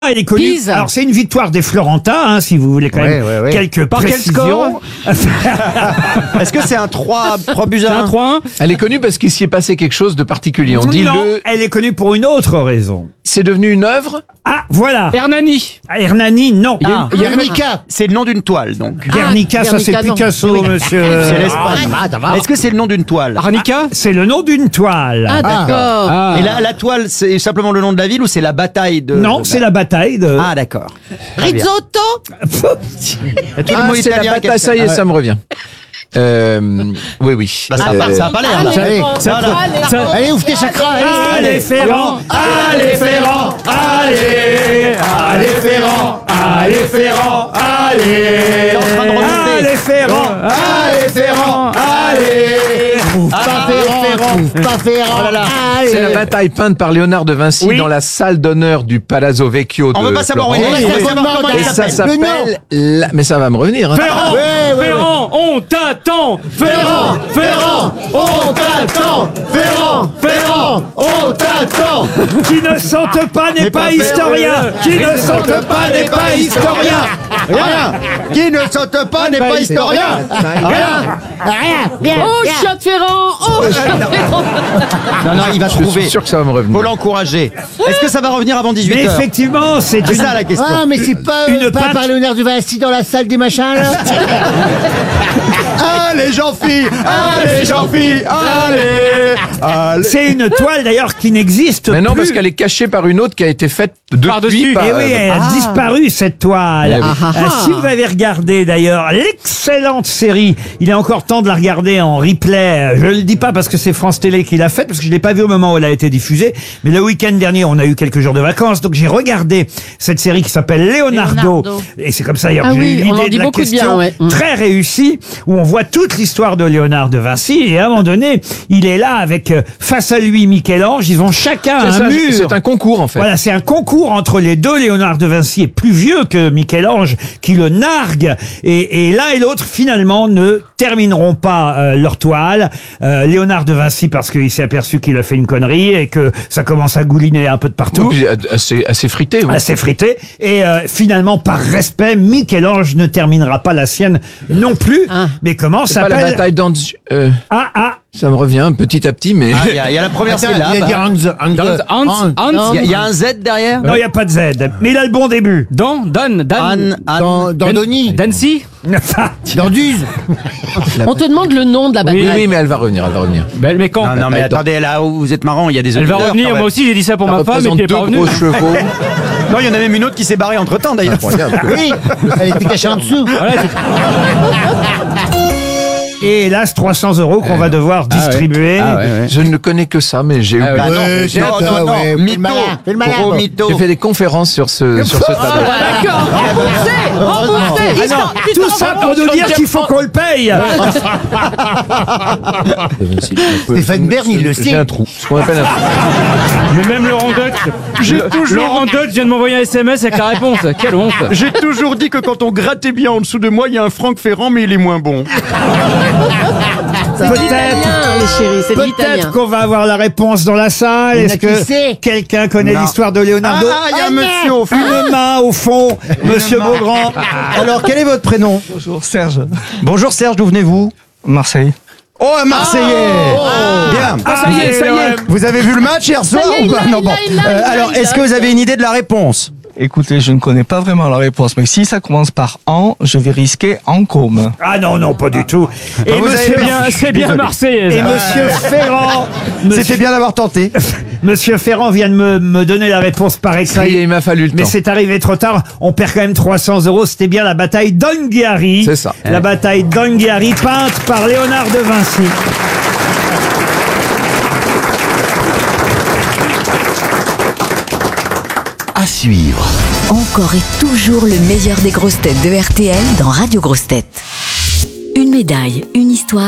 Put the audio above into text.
Elle est connue. Pise. Alors c'est une victoire des Florentins, hein, si vous voulez quand même quelques Par quel précisions. Est-ce que c'est un 3 buts à 1 3-1. Elle est connue parce qu'il s'y est passé quelque chose de particulier. On dit Non, elle est connue pour une autre raison. c'est devenu une œuvre. Ah, voilà. Hernani. Hernani, non. Guernica. C'est le nom d'une toile, donc. Guernica, ça c'est Guernica, non. Picasso, monsieur. C'est l'Espagne. Est-ce que c'est le nom d'une toile? Arnica. C'est le nom d'une toile. Ah, d'accord. Et la toile, c'est simplement le nom de la ville ou c'est la bataille de... Non, c'est la bataille de... Ah, d'accord. Très bien. Risotto. Il y a tout le mot c'est la italien bataille. Ça y est, ça me revient. Oui. Bah, ça a pas l'air, là. Voilà. Allez, ouvre tes chakras. Allez Ferrand, allez Ferrand, allez, allez Ferrand, allez Ferrand, allez, en train de remonter. allez Ferrand, allez Ferrand, allez. Pas Ferrand. C'est la bataille peinte par Léonard de Vinci Oui. dans la salle d'honneur du Palazzo Vecchio de On veut pas savoir où Florence. il est. On veut savoir comment Et il ça s'appelle. s'appelle... Mais ça va me revenir. Hein. Ferrand, Ferrand, on t'attend. Ferrand, Ferrand, on t'attend, Ferrand, Ferrand, on t'attend. Qui ne sente pas n'est pas historien, qui ne sente pas n'est pas historien. Rien. Qui ne saute pas n'est pas historien. Oh, chat de Ferrand. Oh, chat de Ferrand. Non, il va Je trouver. suis sûr que ça va me revenir. Faut l'encourager. Est-ce que ça va revenir avant 18h? Mais effectivement, c'est C'est une... ça la question. Ah, mais c'est pas, Une pas peintre- par Léonard de Vinci dans la salle des machins, là. Allez, Jean-Phi. Allez, Jean-Phi. Allez. C'est une toile d'ailleurs qui n'existe Mais non, plus. parce qu'elle est cachée par une autre qui a été faite Par-dessus. depuis. Eh oui, elle a disparu cette toile. Ah oui. Si vous avez regardé d'ailleurs l'excellente série, il est encore temps de la regarder en replay. Je le dis pas parce que c'est France Télé qui l'a faite, parce que je l'ai pas vue au moment où elle a été diffusée. Mais le week-end dernier, on a eu quelques jours de vacances, donc j'ai regardé cette série qui s'appelle Leonardo. Et c'est comme ça d'ailleurs Ah que j'ai oui, eu on en l'idée dit de la beaucoup de question, bien, ouais. très réussie, où on voit toute l'histoire de Léonard de Vinci. Et à un moment donné, il est là avec face à lui Michel-Ange. Ils ont chacun C'est un ça, mur. c'est un concours en fait. Voilà, c'est un concours entre les deux. Léonard de Vinci est plus vieux que Michel-Ange, qui le nargue. Et l'un et l'autre, finalement, ne termineront pas leur toile. Léonard de Vinci, parce qu'il s'est aperçu qu'il a fait une connerie et que ça commence à gouliner un peu de partout. Puis, assez frité. Oui. Assez frité. Et finalement, par respect, Michel-Ange ne terminera pas la sienne non plus. Mais comment C'est pas la s'appelle... bataille d'Anz. Ah, Ça me revient petit à petit, mais. Il y a la première Attends, syllabe. il a dit Hans. Il y a un Z derrière. non, il n'y a pas de Z. Mais il a le bon début. Dan. Dans Donny. Dancy. Dans Duze. On te demande le nom de la Oui, bataille. oui, mais elle va revenir, elle va revenir. Mais quand Non, mais attendez, là où vous êtes marrant, il y a des Elle va auditeurs, revenir. quand Moi même. aussi, j'ai dit ça pour Ça ma femme, mais représente qui est deux pas revenue. gros chevaux. Non, il y en a même une autre qui s'est barrée entre temps d'ailleurs. Incroyable. Oui, elle était cachée en dessous. Voilà, Et hélas, 300 € qu'on va devoir distribuer. Je ne connais que ça, mais j'ai oublié. Ah non, c'est non, ça, non, ouais, mytho, fais le malin, fais le malin. gros mytho. J'ai fait des conférences sur ce tableau. D'accord. Remboursé. Ah non, tout ça pour nous dire qu'il faut qu'on le paye. Stéphane Bern, il le J'ai sait. un trou. Ce qu'on appelle un trou. Mais même Laurent Deutsch. Laurent Deutsch vient de m'envoyer un SMS avec la réponse. Quelle honte. J'ai toujours dit que quand on grattait bien en dessous de moi, il y a un Franck Ferrand, mais il est moins bon. Peut-être, les chéris, c'est de l'italien. peut-être qu'on va avoir la réponse dans la salle. Il y en a Est-ce qui que sait. quelqu'un connaît Non. l'histoire de Leonardo? Ah, il y a un monsieur au fond. Une main au fond, Monsieur Beaugrand. Alors, quel est votre prénom? Bonjour Serge, Bonjour Serge, d'où venez-vous? Marseille. Oh, un Marseillais. Bien. Ah, ça y est, ça y est. Vous avez vu le match hier soir y est, ou pas? il l'a, Non, bon. il l'a, il l'a, Alors, il l'a. est-ce que vous avez une idée de la réponse? Écoutez, je ne connais pas vraiment la réponse, mais si ça commence par en, je vais risquer en com. Ah non, non, pas du tout. Et vous Monsieur, avez C'est bien Marseille. et Monsieur Ferrand, C'était bien d'avoir tenté. Monsieur Ferrand vient de me donner la réponse par Ça y est, écrit. il m'a fallu le Mais temps. c'est arrivé trop tard. On perd quand même 300 €. C'était bien la bataille d'Anghiari. C'est ça. La bataille d'Anghiari, peinte par Léonard de Vinci. À suivre. Encore et toujours le meilleur des grosses têtes de RTL dans Radio Grosses Têtes. Une médaille, une histoire.